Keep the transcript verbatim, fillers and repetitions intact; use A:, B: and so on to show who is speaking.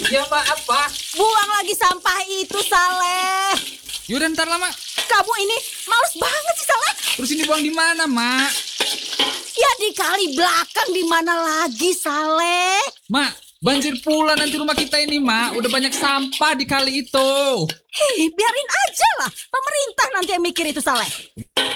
A: Ya Mak, apa?
B: Buang lagi sampah itu, Saleh.
C: Yaudah ntar lah, Mak.
B: Kamu ini males banget sih, Saleh.
C: Terus ini buang di mana, Mak?
B: Ya di kali belakang, di mana lagi, Saleh?
C: Mak, banjir pula nanti rumah kita ini, Mak. Udah banyak sampah di kali itu.
B: Hei, biarin aja lah. Pemerintah nanti yang mikir itu, Saleh.